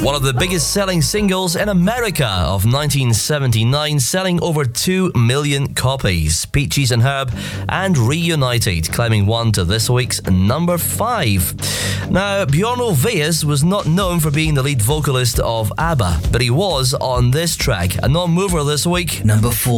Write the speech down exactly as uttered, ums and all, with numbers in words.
One of the biggest selling singles in America of nineteen seventy-nine, selling over two million copies. Peaches and Herb and Reunited, climbing one to this week's number five. Now, Bjorn Ulvaeus was not known for being the lead vocalist of ABBA, but he was on this track. A non-mover this week. Number four.